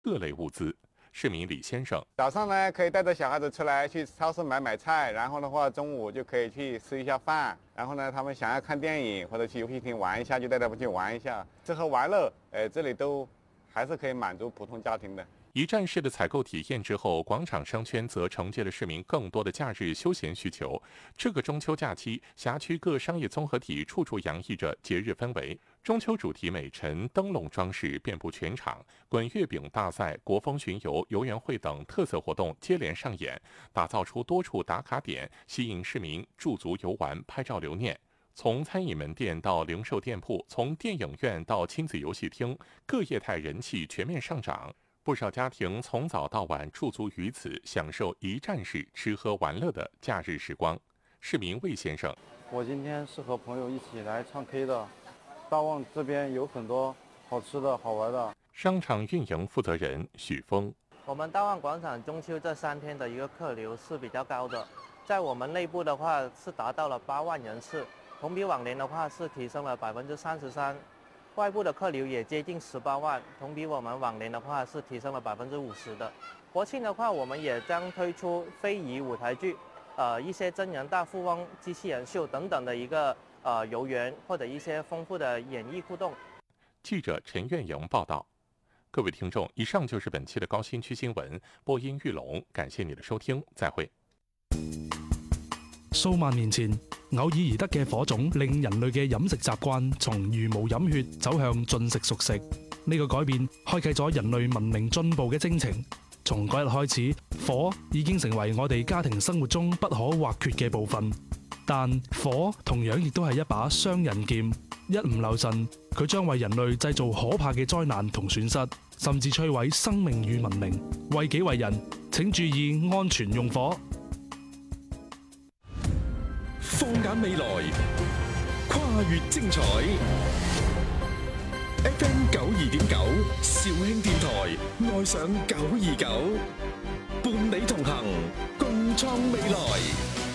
各类物资。市民李先生， 早上呢可以带着小孩子出来去超市买菜，然后的话中午就可以去吃一下饭，然后呢他们想要看电影或者去游戏厅玩一下，就带他们去玩一下，吃喝玩乐，这里都还是可以满足普通家庭的。 一站式的采购体验之后，广场商圈则承接了市民更多的假日休闲需求。这个中秋假期，辖区各商业综合体处处洋溢着节日氛围，中秋主题美陈、灯笼装饰遍布全场，滚月饼大赛、国风巡游、游园会等特色活动接连上演，打造出多处打卡点，吸引市民驻足游玩、拍照留念。从餐饮门店到零售店铺，从电影院到亲子游戏厅，各业态人气全面上涨。不少家庭从早到晚驻足于此，享受一站式吃喝玩乐的假日时光。市民魏先生， 我今天是和朋友一起来唱 K 的，大旺这边有很多好吃的好玩的。 商场运营负责人许峰， 我们大旺广场中秋这3天的一个客流是比较高的，在我们内部的话是达到了8万人次，同比往年的话是提升了33%。外部的客流也接近18万，同比我们往年的话是提升了50%的。国庆的话，我们也将推出非遗舞台剧，一些真人大富翁、机器人秀等等的一个游园或者一些丰富的演艺互动。 记者陈月莹报道。各位听众，以上就是本期的高新区新闻，播音玉龙，感谢你的收听，再会。 數萬年前，偶爾而得嘅火種，令人類嘅飲食習慣從茹毛飲血走向進食熟食。呢個改變開啟咗人類文明進步嘅征程。從嗰日開始，火已經成為我哋家庭生活中不可或缺嘅部分。但火同樣亦都係一把雙刃劍，一唔留神，佢將為人類製造可怕嘅災難同損失，甚至摧毀生命與文明。為己為人，請注意安全用火。 放眼未來，跨越精彩。FM 92.9，肇慶電台，愛上929，伴你同行，共創未來。